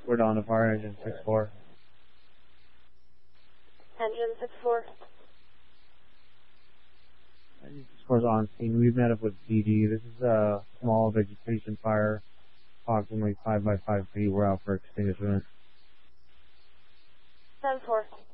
We're down to fire engine 6-4. Engine 6-4. Engine 6-4's on scene. We've met up with DD. This is a small vegetation fire, approximately 5 by 5 feet. We're out for extinguishment. 10-4.